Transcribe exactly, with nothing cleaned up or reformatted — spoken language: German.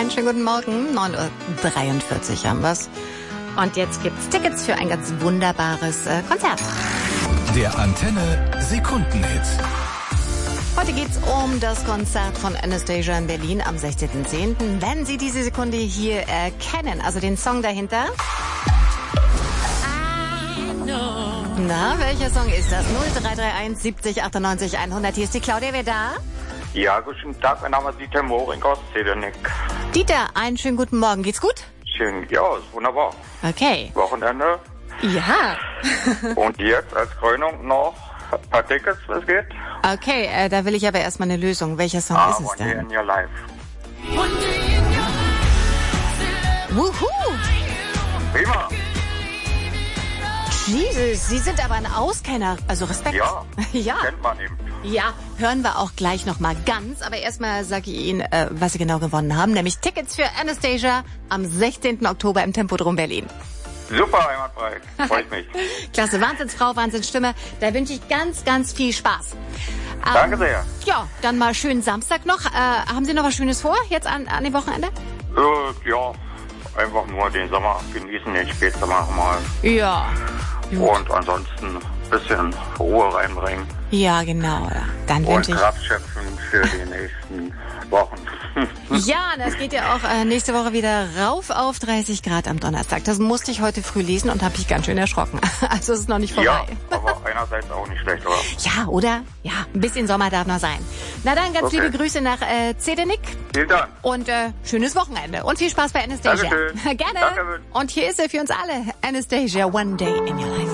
Einen schönen guten Morgen. neun Uhr dreiundvierzig haben wir's. Und jetzt gibt's Tickets für ein ganz wunderbares äh, Konzert. Der Antenne Sekundenhit. Heute geht's um das Konzert von Anastasia in Berlin am sechzehnten zehnten Wenn Sie diese Sekunde hier erkennen, also den Song dahinter. Na, welcher Song ist das? null drei drei eins siebzig achtundneunzig hundert. Hier ist die Claudia, wer da? Ja, guten Tag, mein Name ist Dieter Moring aus Zedernick. Dieter, einen schönen guten Morgen. Geht's gut? Schön, ja, ist wunderbar. Okay. Wochenende. Ja. Und jetzt als Krönung noch ein paar Tickets, was geht? Okay, äh, da will ich aber erstmal eine Lösung. Welcher Song Ah, ist es One Day denn? in Your Life. Wuhu! Prima. Jesus, Sie sind aber ein Auskenner. Also Respekt. Ja, Ja. kennt man eben. Ja, hören wir auch gleich nochmal ganz. Aber erstmal sage ich Ihnen, äh, was Sie genau gewonnen haben. Nämlich Tickets für Anastasia am sechzehnten Oktober im Tempodrom Berlin. Super, einwandfrei. Freut mich. Klasse, Wahnsinnsfrau, Wahnsinnsstimme. Da wünsche ich ganz, ganz viel Spaß. Ähm, Danke sehr. Ja, dann mal schönen Samstag noch. Äh, haben Sie noch was Schönes vor, jetzt an, an dem Wochenende? Äh, ja, einfach nur den Sommer genießen, den Spätsommer mal. Ja. Und ansonsten ein bisschen Ruhe reinbringen. Ja, genau. Ja. Dann Und wünsche ich... Kraft schöpfen für die nächsten Wochen. Ja, das geht ja auch äh, nächste Woche wieder rauf auf dreißig Grad am Donnerstag. Das musste ich heute früh lesen und habe mich ganz schön erschrocken. Also es ist noch nicht vorbei. Ja, aber einerseits auch nicht schlecht, oder? Ja, oder? Ja, ein bisschen Sommer darf noch sein. Na dann, ganz Okay. liebe Grüße nach äh, Zedernick Vielen Dank. und äh, schönes Wochenende. Und viel Spaß bei Anastasia. Dankeschön. Gerne. Danke. Und hier ist er für uns alle. Anastasia, One Day in Your Life.